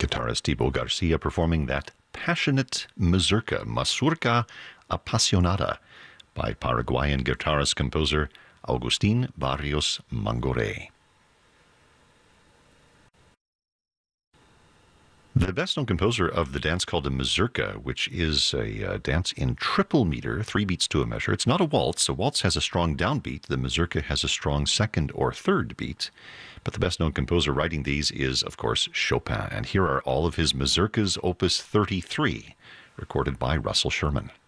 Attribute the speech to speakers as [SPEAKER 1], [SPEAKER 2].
[SPEAKER 1] Guitarist Thibaut Garcia performing that passionate mazurka, Mazurka Apasionada, by Paraguayan guitarist-composer Agustin Barrios Mangoré. The best-known composer of the dance called a mazurka, which is a dance in triple meter, 3 beats to a measure. It's not a waltz. A waltz has a strong downbeat. The mazurka has a strong second or third beat. But the best-known composer writing these is, of course, Chopin. And here are all of his mazurkas, Opus 33, recorded by Russell Sherman.